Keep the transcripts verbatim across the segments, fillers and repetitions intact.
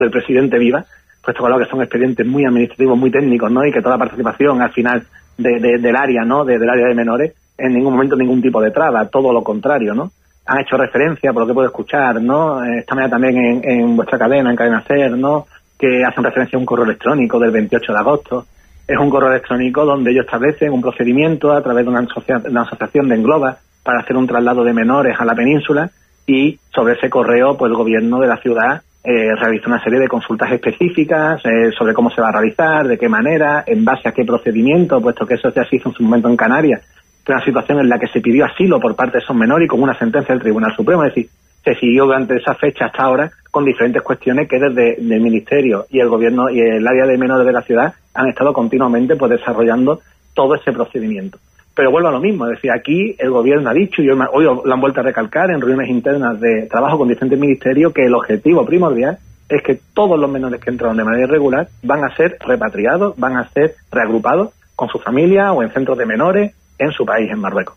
del presidente viva, puesto claro que son expedientes muy administrativos, muy técnicos, ¿no? Y que toda la participación al final de, de, del área, ¿no? De, del área de menores, en ningún momento ningún tipo de traba, todo lo contrario, ¿no? Han hecho referencia, por lo que puedo escuchar, ¿no? Esta mañana también en, en vuestra cadena, en Cadena Ser, ¿no? Que hacen referencia a un correo electrónico del veintiocho de agosto. Es un correo electrónico donde ellos establecen un procedimiento a través de una, asocia- una asociación de Engloba para hacer un traslado de menores a la península, y sobre ese correo, pues el gobierno de la ciudad eh, realiza una serie de consultas específicas eh, sobre cómo se va a realizar, de qué manera, en base a qué procedimiento, puesto que eso ya se hizo en su momento en Canarias, que una situación en la que se pidió asilo por parte de esos menores y con una sentencia del Tribunal Supremo. Es decir, se siguió durante esa fecha hasta ahora con diferentes cuestiones que desde el Ministerio y el Gobierno y el área de menores de la ciudad han estado continuamente pues desarrollando todo ese procedimiento. Pero vuelvo a lo mismo, es decir, aquí el Gobierno ha dicho, y hoy, hoy lo han vuelto a recalcar en reuniones internas de trabajo con diferentes ministerios, que el objetivo primordial es que todos los menores que entraron de manera irregular van a ser repatriados, van a ser reagrupados con su familia o en centros de menores en su país, en Marruecos.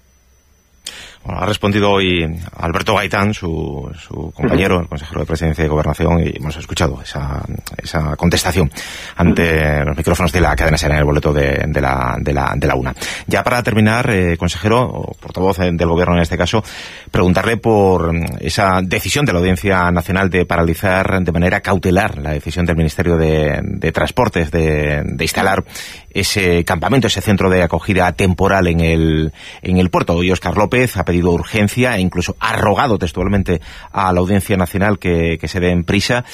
Bueno, ha respondido hoy Alberto Gaitán, su, su compañero, el consejero de Presidencia y Gobernación, y hemos escuchado esa, esa contestación ante los micrófonos de la cadena SER en el boleto de, de, la, de, la, de la UNA. Ya para terminar, eh, consejero, o portavoz del Gobierno en este caso, preguntarle por esa decisión de la Audiencia Nacional de paralizar de manera cautelar la decisión del Ministerio de, de Transportes de, de instalar ese campamento, ese centro de acogida temporal en el, en el puerto. Hoy Óscar López ha pedido urgencia e incluso ha rogado textualmente a la Audiencia Nacional que, que se den prisa.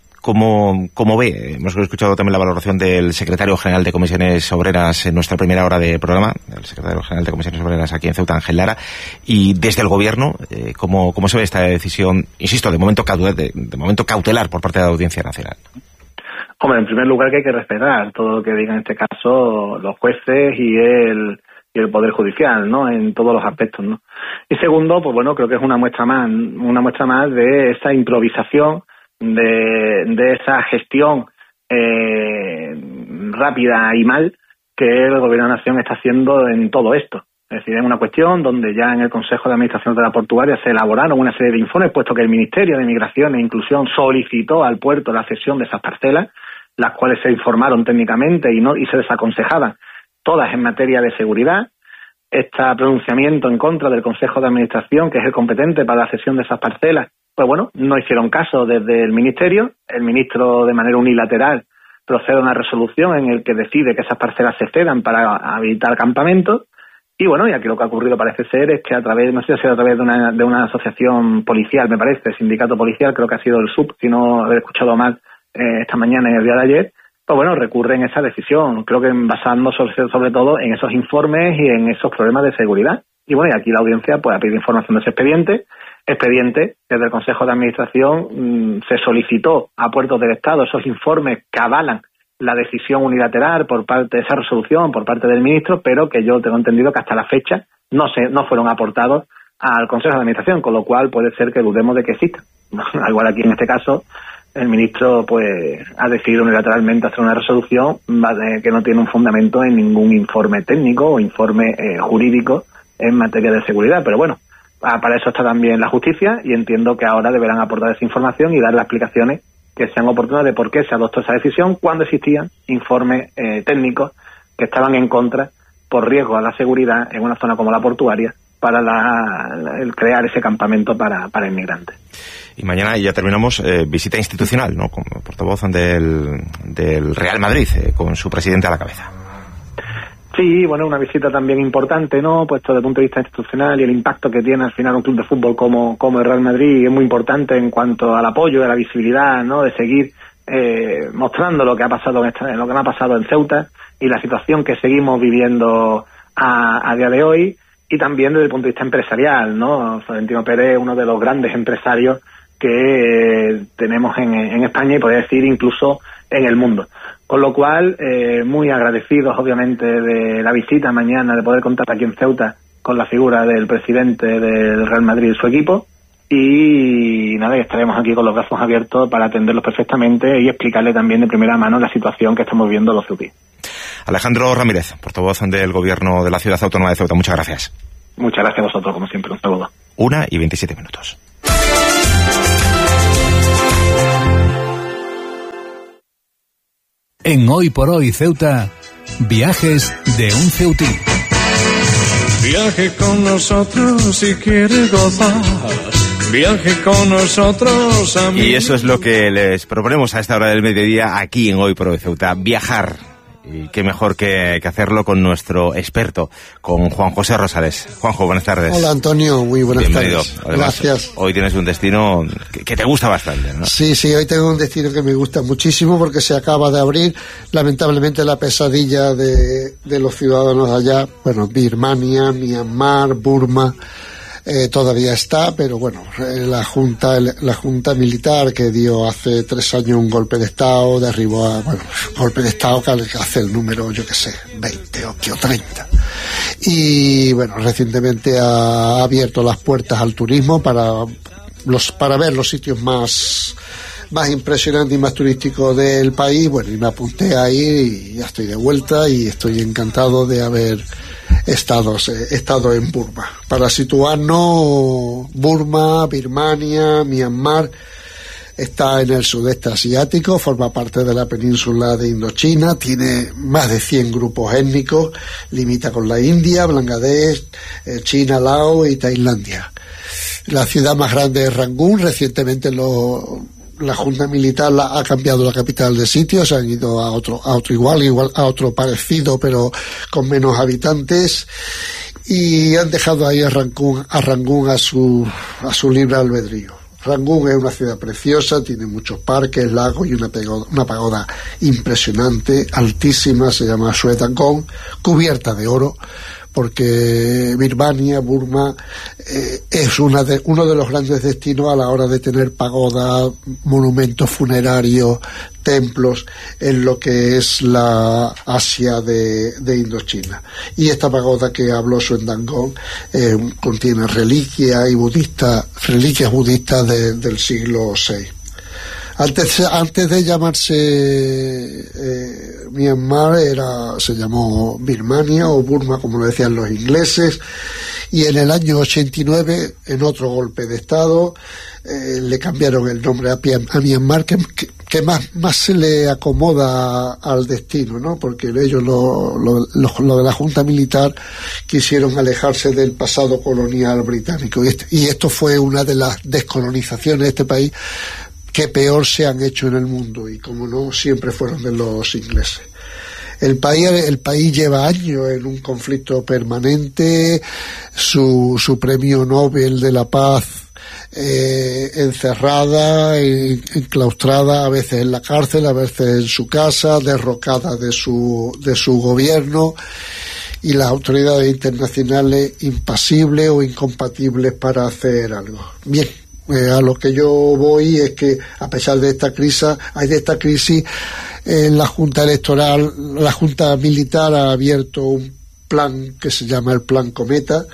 ¿Cómo, cómo ve? Hemos escuchado también la valoración del secretario general de Comisiones Obreras en nuestra primera hora de programa, el secretario general de Comisiones Obreras aquí en Ceuta, Ángel Lara, y desde el Gobierno, eh, ¿cómo, cómo se ve esta decisión, insisto, de momento cautelar, de, de momento cautelar por parte de la Audiencia Nacional? Hombre, en primer lugar que hay que respetar todo lo que digan en este caso los jueces y el y el Poder Judicial, ¿no? En todos los aspectos, ¿no? Y segundo, pues bueno, creo que es una muestra más, una muestra más de esa improvisación, de, de esa gestión eh, rápida y mal que el Gobierno de la Nación está haciendo en todo esto. Es decir, es una cuestión donde ya en el Consejo de Administración de la Portuaria se elaboraron una serie de informes, puesto que el Ministerio de Migración e Inclusión solicitó al puerto la cesión de esas parcelas, las cuales se informaron técnicamente y no y se desaconsejaban, todas en materia de seguridad. Este pronunciamiento en contra del Consejo de Administración, que es el competente para la cesión de esas parcelas, pues bueno, no hicieron caso desde el Ministerio. El ministro, de manera unilateral, procede a una resolución en el que decide que esas parcelas se cedan para habilitar campamentos. Y bueno, y aquí lo que ha ocurrido parece ser es que a través, no sé si a través de una, de una asociación policial, me parece, sindicato policial, creo que ha sido el S U P, si no haber escuchado mal eh, esta mañana y el día de ayer, pues bueno, recurren a esa decisión, creo que basándose sobre, sobre todo en esos informes y en esos problemas de seguridad. Y bueno, y aquí la audiencia pues ha pedido información de ese expediente, expediente desde el Consejo de Administración mmm, se solicitó a Puertos del Estado esos informes que avalan la decisión unilateral por parte de esa resolución por parte del ministro, pero que yo tengo entendido que hasta la fecha no se no fueron aportados al Consejo de Administración, con lo cual puede ser que dudemos de que exista. Igual aquí en este caso el ministro pues ha decidido unilateralmente hacer una resolución que no tiene un fundamento en ningún informe técnico o informe eh, jurídico en materia de seguridad, pero bueno, para eso está también la justicia y entiendo que ahora deberán aportar esa información y dar las explicaciones que sean oportunas de por qué se adoptó esa decisión cuando existían informes eh, técnicos que estaban en contra por riesgo a la seguridad en una zona como la portuaria para la, la, el crear ese campamento para, para inmigrantes. Y mañana ya terminamos eh, visita institucional, ¿no? Como portavoz del, del Real Madrid, eh, con su presidente a la cabeza. Sí, bueno, una visita también importante, ¿no? Puesto desde el punto de vista institucional y el impacto que tiene al final un club de fútbol como, como el Real Madrid es muy importante en cuanto al apoyo y a la visibilidad, ¿no? De seguir eh, mostrando lo que ha pasado en esta, lo que me ha pasado en Ceuta y la situación que seguimos viviendo a, a día de hoy, y también desde el punto de vista empresarial, ¿no? Florentino Pérez, uno de los grandes empresarios que eh, tenemos en, en España y podría decir incluso en el mundo. Con lo cual, eh, muy agradecidos obviamente de la visita mañana, de poder contar aquí en Ceuta con la figura del presidente del Real Madrid y su equipo, y nada, estaremos aquí con los brazos abiertos para atenderlos perfectamente y explicarle también de primera mano la situación que estamos viviendo los ceutíes. Alejandro Ramírez, portavoz del Gobierno de la Ciudad Autónoma de Ceuta, muchas gracias. Muchas gracias a vosotros, como siempre, un saludo. Una y veintisiete minutos. En Hoy por Hoy Ceuta, viajes de un ceutí. Viaje con nosotros si quiere gozar. Viaje con nosotros, amigos. Y eso es lo que les proponemos a esta hora del mediodía aquí en Hoy por Hoy Ceuta, viajar. Y qué mejor que, que hacerlo con nuestro experto, con Juan José Rosales. Juanjo, buenas tardes. Hola, Antonio, muy buenas Bienvenido. tardes. Además, gracias. Hoy tienes un destino que, que te gusta bastante, ¿no? Sí, sí, hoy tengo un destino que me gusta muchísimo porque se acaba de abrir, lamentablemente, la pesadilla de, de los ciudadanos allá. Bueno, Birmania, Myanmar, Burma, eh, todavía está, pero bueno, la junta, la junta militar que dio hace tres años un golpe de Estado, derribó a, bueno, golpe de Estado que hace el número, yo qué sé, veinte o treinta. Y bueno, recientemente ha abierto las puertas al turismo para los, para ver los sitios más, más impresionantes y más turísticos del país. Bueno, y me apunté ahí y ya estoy de vuelta y estoy encantado de haber estado, he estado en Burma. Para situarnos, Burma, Birmania, Myanmar, está en el sudeste asiático, forma parte de la península de Indochina, tiene más de cien grupos étnicos, limita con la India, Bangladesh, China, Laos y Tailandia. La ciudad más grande es Rangún. Recientemente lo, la Junta Militar la, ha cambiado la capital de sitio, se han ido a otro, a otro igual, igual, a otro parecido, pero con menos habitantes, y han dejado ahí a Rangún, a Rangún a su, a su libre albedrío. Rangún es una ciudad preciosa, tiene muchos parques, lagos y una pagoda, una pagoda impresionante, altísima, se llama Suetangong, cubierta de oro, porque Birmania, Burma, eh, es una de, uno de los grandes destinos a la hora de tener pagodas, monumentos funerarios, templos, en lo que es la Asia de, de Indochina. Y esta pagoda que habló Suetangong eh, contiene reliquias y budistas, reliquias budistas de, del siglo seis. Antes, antes de llamarse eh, Myanmar, era, se llamó Birmania o Burma, como lo decían los ingleses, y en el año ochenta y nueve, en otro golpe de Estado, eh, le cambiaron el nombre a, a Myanmar, que, que, que más, más se le acomoda al destino, ¿no? Porque ellos, lo, lo, lo, lo de la Junta Militar, quisieron alejarse del pasado colonial británico, y, este, y esto fue una de las descolonizaciones de este país que peor se han hecho en el mundo, y como no, siempre fueron de los ingleses. El país, el país lleva años en un conflicto permanente, su, su premio Nobel de la Paz eh, encerrada, enclaustrada, a veces en la cárcel, a veces en su casa, derrocada de su, de su gobierno, y las autoridades internacionales impasibles o incompatibles para hacer algo. Bien. Eh, a lo que yo voy es que, a pesar de esta crisis, hay de esta crisis, eh, la Junta Electoral, la Junta Militar ha abierto un plan que se llama el Plan Cometa,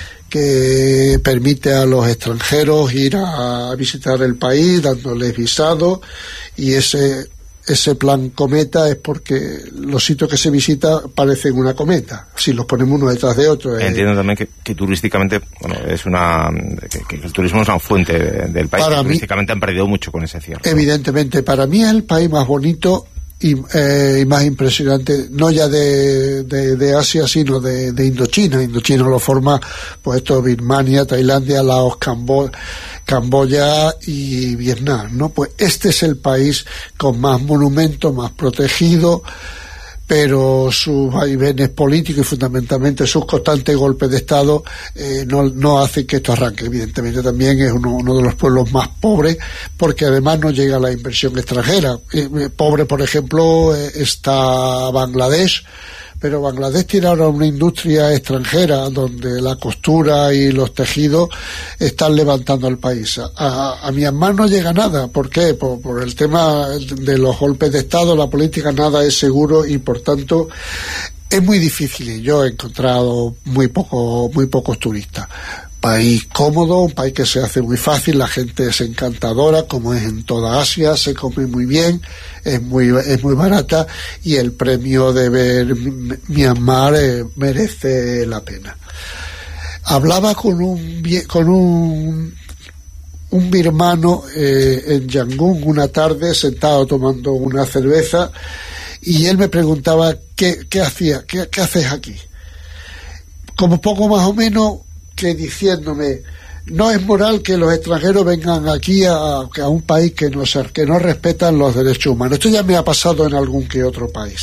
que permite a los extranjeros ir a visitar el país dándoles visados, y ese ese plan cometa es porque los sitios que se visita parecen una cometa, si los ponemos uno detrás de otro. Eh. Entiendo también que, que turísticamente, bueno, es una que, que el turismo es una fuente de, del país. Para que mí, turísticamente han perdido mucho con ese cierre. Evidentemente, para mí es el país más bonito y, eh, y más impresionante, no ya de, de, de Asia, sino de, de Indochina. Indochina lo forma, pues esto, Birmania, Tailandia, Laos, Cambo Camboya y Vietnam, ¿no? Pues este es el país con más monumentos, más protegido, pero sus vaivenes políticos y fundamentalmente sus constantes golpes de Estado eh, no, no hacen que esto arranque. Evidentemente también es uno, uno de los pueblos más pobres, porque además no llega la inversión extranjera. Eh, pobre, por ejemplo, eh, está Bangladesh, pero Bangladesh tiene ahora una industria extranjera donde la costura y los tejidos están levantando al país. A, a Myanmar no llega nada. ¿Por qué? Por, por el tema de los golpes de Estado, la política, nada es seguro, y por tanto es muy difícil. Y yo he encontrado muy poco, muy pocos turistas. País cómodo, un país que se hace muy fácil, la gente es encantadora, como es en toda Asia, se come muy bien, es muy es muy barata, y el premio de ver Myanmar eh, merece la pena. Hablaba con un con un un birmano eh, en Yangon una tarde, sentado tomando una cerveza, y él me preguntaba qué, qué hacía, qué, qué haces aquí, como poco más o menos que diciéndome: no es moral que los extranjeros vengan aquí a, a un país que no, que no respetan los derechos humanos. Esto ya me ha pasado en algún que otro país.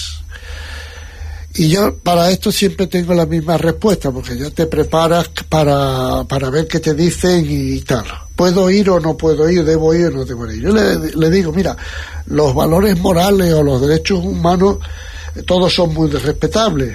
Y yo para esto siempre tengo la misma respuesta, porque ya te preparas para, para ver qué te dicen y tal. ¿Puedo ir o no puedo ir? ¿Debo ir o no debo ir? Yo le, le digo, mira, los valores morales o los derechos humanos, todos son muy respetables,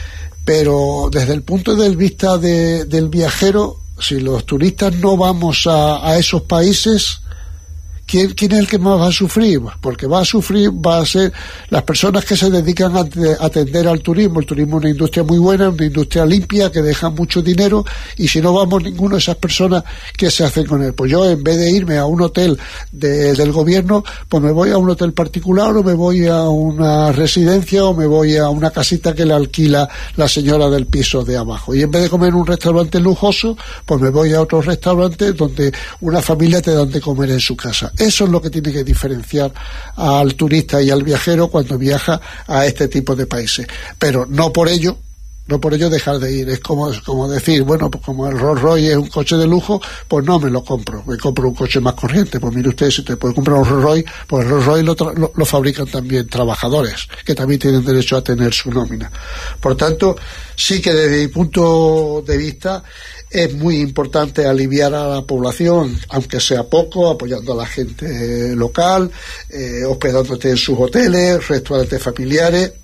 pero desde el punto de vista de, del viajero, si los turistas no vamos a, a esos países, ¿quién, ¿quién es el que más va a sufrir? Porque va a sufrir, va a ser las personas que se dedican a atender al turismo. El turismo es una industria muy buena, una industria limpia, que deja mucho dinero, y si no vamos ninguno de esas personas, ¿qué se hacen con él? Pues yo, en vez de irme a un hotel de, del gobierno, pues me voy a un hotel particular, o me voy a una residencia, o me voy a una casita que le alquila la señora del piso de abajo. Y en vez de comer en un restaurante lujoso, pues me voy a otro restaurante donde una familia te da de comer en su casa. Eso es lo que tiene que diferenciar al turista y al viajero cuando viaja a este tipo de países. Pero no por ello, no por ello dejar de ir. Es como, como decir, bueno, pues como el Rolls Royce es un coche de lujo, pues no me lo compro, me compro un coche más corriente. Pues mire usted, si te puede comprar un Rolls Royce, pues el Rolls Royce lo, tra- lo, lo fabrican también trabajadores, que también tienen derecho a tener su nómina. Por tanto, sí que desde mi punto de vista es muy importante aliviar a la población, aunque sea poco, apoyando a la gente local, eh, hospedándote en sus hoteles, restaurantes familiares,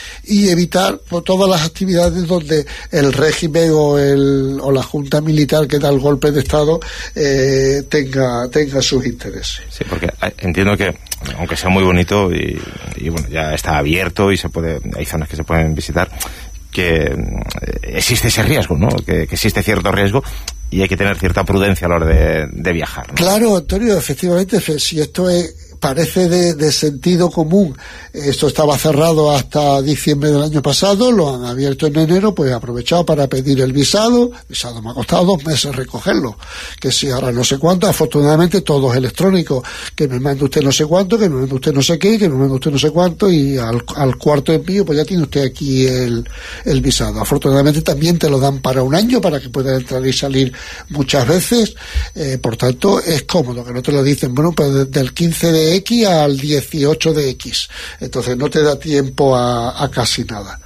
y evitar pues, todas las actividades donde el régimen o, el, o la junta militar que da el golpe de Estado eh, tenga, tenga sus intereses. Sí, porque entiendo que, aunque sea muy bonito y, y bueno, ya está abierto y se puede, hay zonas que se pueden visitar, que existe ese riesgo, ¿no? Que, que existe cierto riesgo y hay que tener cierta prudencia a la hora de, de viajar, ¿no? Claro, Antonio, efectivamente, si esto es, parece de, de sentido común, esto estaba cerrado hasta diciembre del año pasado, lo han abierto en enero, pues he aprovechado para pedir el visado. El visado me ha costado dos meses recogerlo, que si ahora no sé cuánto, afortunadamente todo es electrónico, que me manda usted no sé cuánto, que me manda usted no sé qué, que me manda usted no sé cuánto, y al, al cuarto envío pues ya tiene usted aquí el, el visado. Afortunadamente también te lo dan para un año, para que puedas entrar y salir muchas veces, eh, por tanto es cómodo, que no te lo dicen, bueno, pues desde el quince de X al dieciocho de X, entonces no te da tiempo a, a casi nada.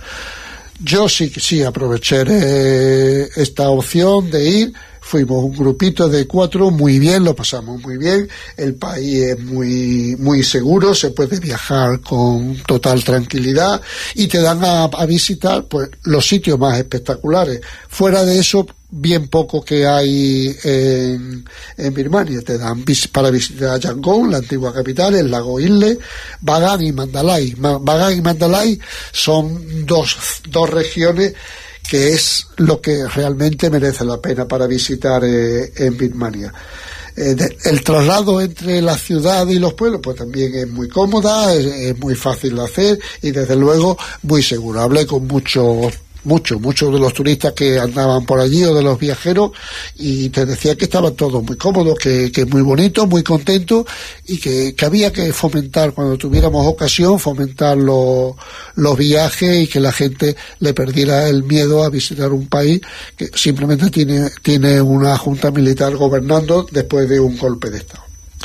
Yo sí sí aproveché eh, esta opción de ir. Fuimos un grupito de cuatro, muy bien, lo pasamos muy bien. El país es muy muy seguro, se puede viajar con total tranquilidad y te dan a, a visitar pues los sitios más espectaculares. Fuera de eso, bien poco que hay en, en Birmania. Te dan vis, para visitar Yangon, la antigua capital, el lago Inle, Bagan y Mandalay. Bagan y Mandalay son dos, dos regiones que es lo que realmente merece la pena para visitar eh, en Birmania. Eh, de, el traslado entre la ciudad y los pueblos pues también es muy cómoda, es, es muy fácil de hacer y desde luego muy seguro. Hablé con muchos muchos, muchos de los turistas que andaban por allí o de los viajeros y te decía que estaban todos muy cómodos, que, que muy bonitos, muy contentos y que, que había que fomentar, cuando tuviéramos ocasión, fomentar los, los viajes y que la gente le perdiera el miedo a visitar un país que simplemente tiene, tiene una junta militar gobernando después de un golpe de Estado.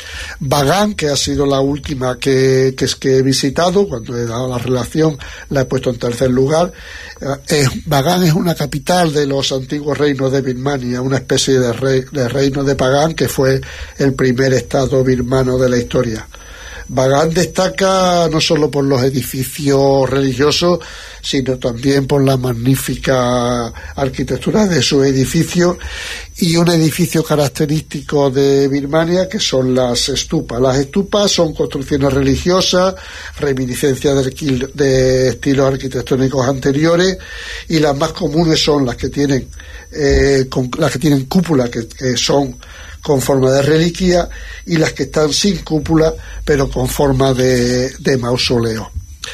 Bagan, que ha sido la última que, que, es que he visitado, cuando he dado la relación la he puesto en tercer lugar. Eh, Bagan es una capital de los antiguos reinos de Birmania, una especie de, rey, de reino de Bagan que fue el primer estado birmano de la historia. Bagan destaca no solo por los edificios religiosos, sino también por la magnífica arquitectura de sus edificios y un edificio característico de Birmania que son las stupas. Las stupas son construcciones religiosas, reminiscencias de, de estilos arquitectónicos anteriores, y las más comunes son las que tienen eh, con, las que tienen cúpula, que, que son con forma de reliquia, y las que están sin cúpula pero con forma de, de mausoleo.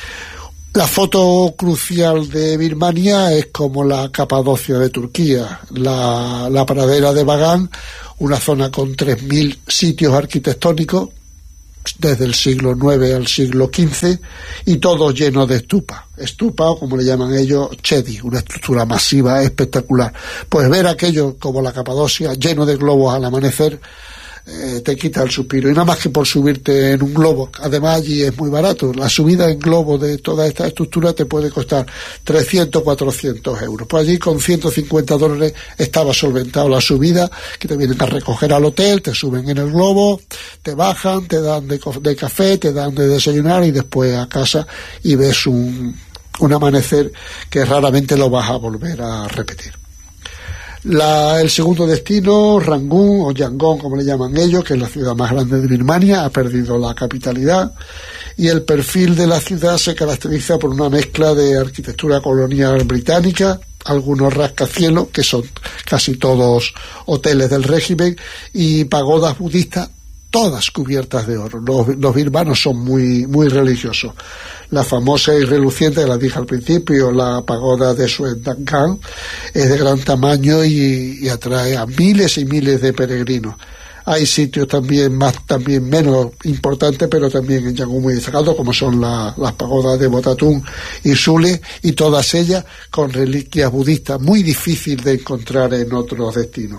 La foto crucial de Birmania es como la Capadocia de Turquía, la, la pradera de Bagan, una zona con tres mil sitios arquitectónicos desde el siglo nueve al siglo quince, y todo lleno de estupa, estupa o como le llaman ellos, chedi, una estructura masiva espectacular. Pues ver aquello como la Capadocia lleno de globos al amanecer eh, te quita el suspiro, y nada más que por subirte en un globo. Además allí es muy barato, la subida en globo de toda esta estructura te puede costar trescientos, cuatrocientos euros. Pues allí con ciento cincuenta dólares estaba solventado la subida, que te vienen a recoger al hotel, te suben en el globo, te bajan, te dan de, de café, te dan de desayunar, y después a casa, y ves un, un amanecer que raramente lo vas a volver a repetir. La, el segundo destino, Rangún o Yangon, como le llaman ellos, que es la ciudad más grande de Birmania, ha perdido la capitalidad, y el perfil de la ciudad se caracteriza por una mezcla de arquitectura colonial británica, algunos rascacielos, que son casi todos hoteles del régimen, y pagodas budistas, todas cubiertas de oro. Los, los birmanos son muy, muy religiosos. La famosa y reluciente, que la dije al principio, la pagoda de Suendangan, es de gran tamaño y, y atrae a miles y miles de peregrinos. Hay sitios también más, también menos importantes, pero también en Yangon muy destacados, como son la, las pagodas de Botatún y Sule, y todas ellas con reliquias budistas, muy difícil de encontrar en otros destinos.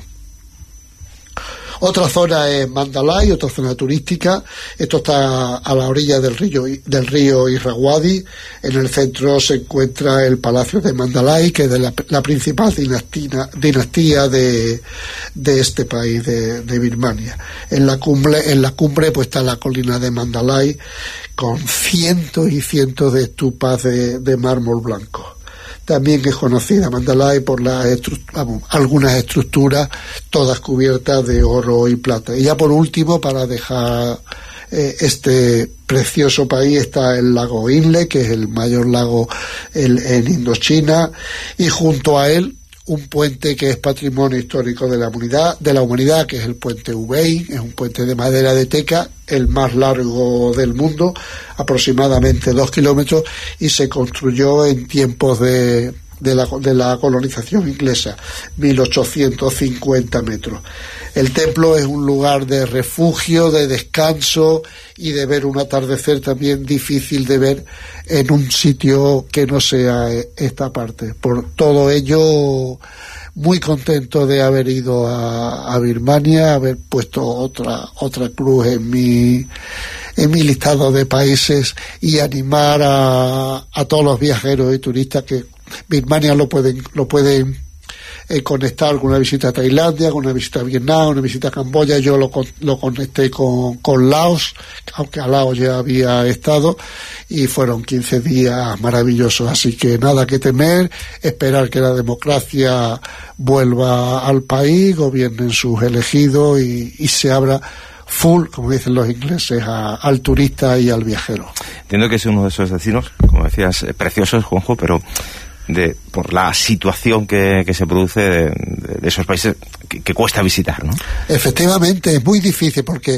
Otra zona es Mandalay, otra zona turística. Esto está a la orilla del río del río Irrawaddy. En el centro se encuentra el Palacio de Mandalay, que es de la, la principal dinastía, dinastía de, de este país, de, de Birmania. En la cumbre, en la cumbre pues está la colina de Mandalay, con cientos y cientos de estupas de, de mármol blanco. También es conocida Mandalay por las estru vamos, algunas estructuras, todas cubiertas de oro y plata. Y ya por último, para dejar eh, este precioso país, está el lago Inle, que es el mayor lago en, en Indochina, y junto a él un puente que es patrimonio histórico de la humanidad, de la humanidad, que es el puente Ubein. Es un puente de madera de teca, el más largo del mundo, aproximadamente dos kilómetros, y se construyó en tiempos de, de, la, de la colonización inglesa, mil ochocientos cincuenta metros. El templo es un lugar de refugio, de descanso y de ver un atardecer también difícil de ver en un sitio que no sea esta parte. Por todo ello, muy contento de haber ido a, a Birmania, haber puesto otra otra cruz en mi en mi listado de países, y animar a, a todos los viajeros y turistas que Birmania lo pueden lo pueden Eh, conectar con una visita a Tailandia, con una visita a Vietnam, una visita a Camboya. Yo lo, lo conecté con, con Laos, aunque a Laos ya había estado, y fueron quince días maravillosos. Así que nada que temer, esperar que la democracia vuelva al país, gobiernen sus elegidos y, y se abra full, como dicen los ingleses, a, al turista y al viajero. Entiendo que es uno de esos destinos, como decías, eh, preciosos, Juanjo, pero de por la situación que, que se produce de, de esos países que, que cuesta visitar, ¿no? Efectivamente, es muy difícil, porque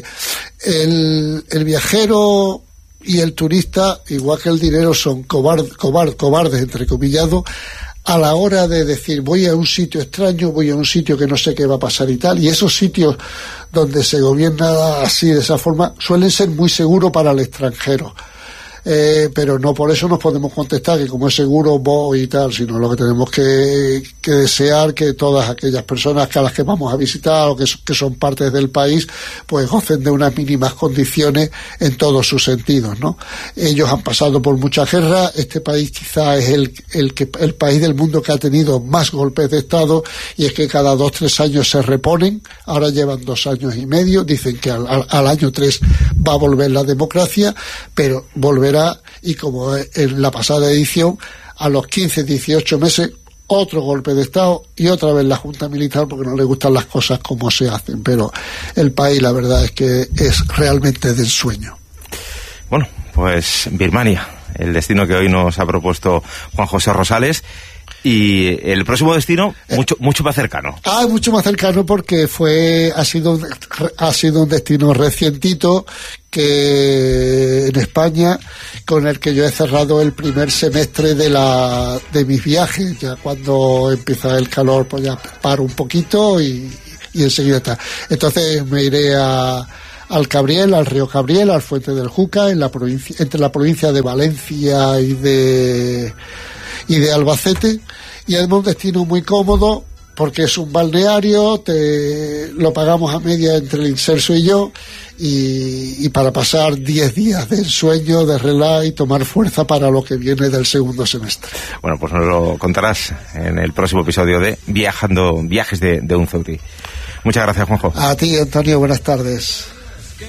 el, el viajero y el turista, igual que el dinero, son cobarde, cobarde, cobardes, entrecomillados, a la hora de decir voy a un sitio extraño, voy a un sitio que no sé qué va a pasar y tal. Y esos sitios donde se gobierna así, de esa forma, suelen ser muy seguros para el extranjero. Eh, pero no por eso nos podemos contestar que como es seguro vos y tal, sino lo que tenemos que, que desear que todas aquellas personas que a las que vamos a visitar o que, que son partes del país, pues gocen de unas mínimas condiciones en todos sus sentidos, ¿no? Ellos han pasado por muchas guerras. Este país quizá es el, el, que, el país del mundo que ha tenido más golpes de Estado, y es que cada dos, tres años se reponen. Ahora llevan dos años y medio, dicen que al, al, al año tres va a volver la democracia, pero volverá. Y como en la pasada edición, a los quince, dieciocho meses, otro golpe de Estado y otra vez la Junta Militar, porque no le gustan las cosas como se hacen. Pero el país, la verdad es que es realmente de ensueño. Bueno, pues Birmania, el destino que hoy nos ha propuesto Juan José Rosales. Y el próximo destino, mucho mucho más cercano. Ah, mucho más cercano, porque fue ha sido ha sido un destino recientito que en España, con el que yo he cerrado el primer semestre de la de mis viajes. Ya cuando empieza el calor, pues ya paro un poquito y, y enseguida está. Entonces me iré a al Cabriel, al río Cabriel, al Fuente del Júcar, en la provincia, entre la provincia de Valencia y de, y de Albacete, y además un destino muy cómodo, porque es un balneario, te lo pagamos a media entre el Inserso y yo, y, y para pasar diez días de ensueño, de relax y tomar fuerza para lo que viene del segundo semestre. Bueno, pues nos lo contarás en el próximo episodio de Viajando, Viajes de, de Unzautí. Muchas gracias, Juanjo. A ti, Antonio, buenas tardes.